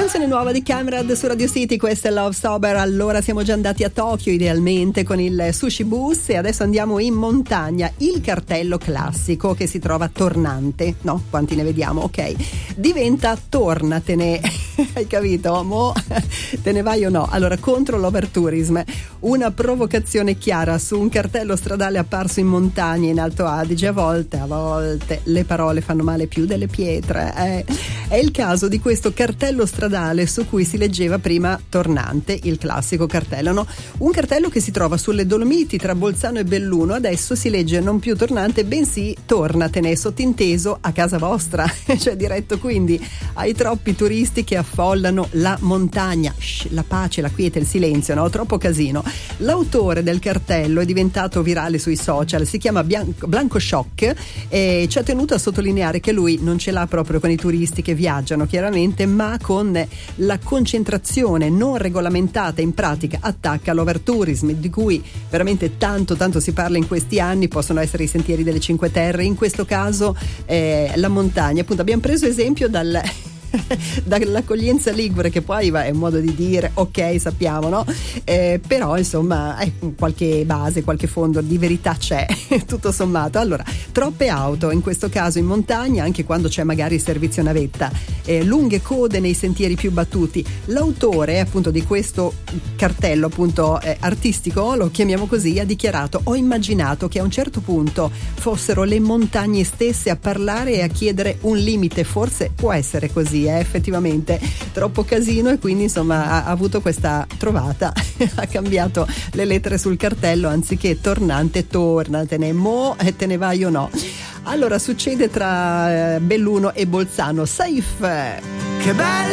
Canzone nuova di Camrad su Radio City, questa è Love Sober. Allora siamo già andati a Tokyo idealmente con il Sushi Bus e adesso andiamo in montagna. Il cartello classico che si trova tornante, no? Quanti ne vediamo? Ok, diventa tornatene. Hai capito? Mo te ne vai o no? Allora, contro l'overtourism, una provocazione chiara su un cartello stradale apparso in montagna in Alto Adige. A volte le parole fanno male più delle pietre. È il caso di questo cartello stradale su cui si leggeva prima tornante, il classico cartello, no? Un cartello che si trova sulle Dolomiti tra Bolzano e Belluno. Adesso si legge non più tornante, bensì tornatene, sottinteso a casa vostra, cioè diretto quindi ai troppi turisti che affollano la montagna. La pace, la quiete, il silenzio, no? Troppo casino. L'autore del cartello è diventato virale sui social, si chiama Blanco Shock e ci ha tenuto a sottolineare che lui non ce l'ha proprio con i turisti che viaggiano chiaramente, ma con la concentrazione non regolamentata, in pratica attacca all'overtourism, di cui veramente tanto si parla in questi anni. Possono essere i sentieri delle Cinque Terre, in questo caso la montagna. Appunto abbiamo preso esempio dall'accoglienza ligure, che poi è un modo di dire, ok, sappiamo, no? Però insomma qualche base, qualche fondo di verità c'è, tutto sommato. Allora, troppe auto in questo caso in montagna, anche quando c'è magari servizio navetta, lunghe code nei sentieri più battuti. L'autore appunto di questo cartello appunto artistico, lo chiamiamo così, ha dichiarato: ho immaginato che a un certo punto fossero le montagne stesse a parlare e a chiedere un limite. Forse può essere così, effettivamente troppo casino, e quindi insomma ha avuto questa trovata ha cambiato le lettere sul cartello, anziché tornante tornatene, mo te ne vai o no. Allora succede tra Belluno e Bolzano. Safe, che bella